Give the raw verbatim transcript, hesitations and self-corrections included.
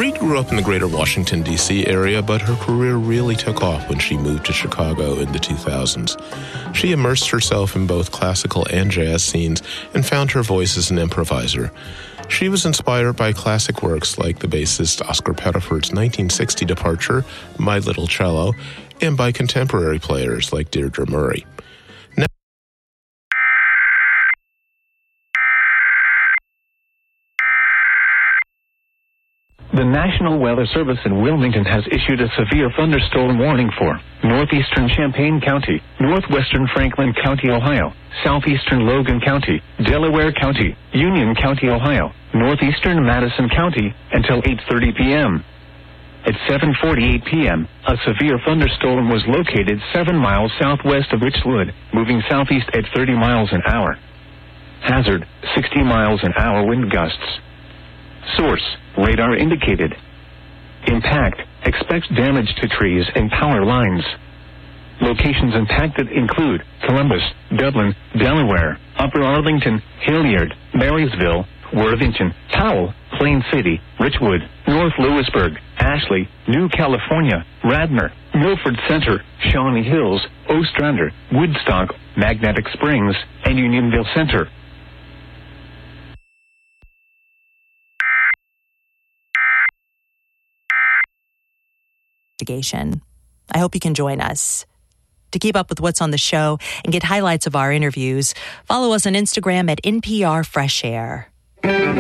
Reed grew up in the greater Washington, D C area, but her career really took off when she moved to Chicago in the two thousands. She immersed herself in both classical and jazz scenes and found her voice as an improviser. She was inspired by classic works like the bassist Oscar Pettiford's nineteen sixty departure, My Little Cello, and by contemporary players like Deirdre Murray. The National Weather Service in Wilmington has issued a severe thunderstorm warning for northeastern Champaign County, northwestern Franklin County, Ohio, southeastern Logan County, Delaware County, Union County, Ohio, northeastern Madison County until eight thirty p.m. At seven forty-eight p.m., a severe thunderstorm was located seven miles southwest of Richwood, moving southeast at thirty miles an hour. Hazard, sixty miles an hour wind gusts. Source, radar indicated. Impact, expects damage to trees and power lines. Locations impacted include Columbus, Dublin, Delaware, Upper Arlington, Hilliard, Marysville, Worthington, Powell, Plain City, Richwood, North Lewisburg, Ashley, New California, Radnor, Milford Center, Shawnee Hills, Ostrander, Woodstock, Magnetic Springs, and Unionville Center. I hope you can join us. To keep up with what's on the show and get highlights of our interviews, follow us on Instagram at N P R Fresh Air.